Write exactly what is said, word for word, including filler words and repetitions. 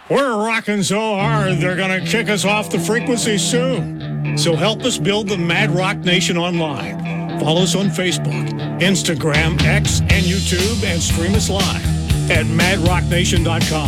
We're rocking so hard, they're going to kick us off the frequency soon. So help us build the Mad Rock Nation online. Follow us on Facebook, Instagram, X, and YouTube, and stream us live at mad rock nation dot com.